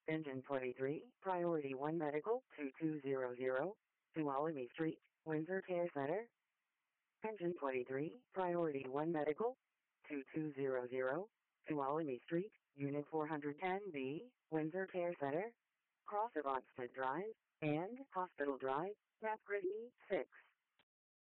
Engine 23, Priority 1 Medical, 2200, Tuolumne Street, Windsor Care Center. Engine 23, Priority 1 Medical, 2200, Tuolumne Street, Unit 410B, Windsor Care Center. Cross of Onstead Drive and Hospital Drive, Napgrid E6.